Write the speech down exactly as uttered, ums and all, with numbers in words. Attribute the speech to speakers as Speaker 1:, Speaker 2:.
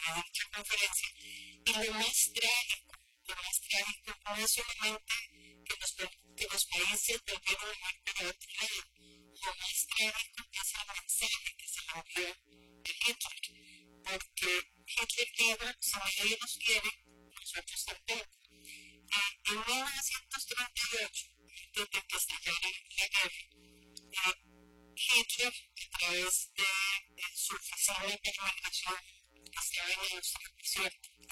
Speaker 1: de dicha conferencia. Y lo más trágico, lo más trágico no es solamente que los, que los países volvieron a ver para otro lado, lo más trágico es el mensaje que se le envió de Hitler, porque Hitler dijo, si nadie nos quiere, nosotros tampoco. Eh, en mil novecientos treinta y ocho, antes de que estallara la guerra, eh, Hitler, a través de, de su oficina de comunicación, que estaba en Austria, por cierto,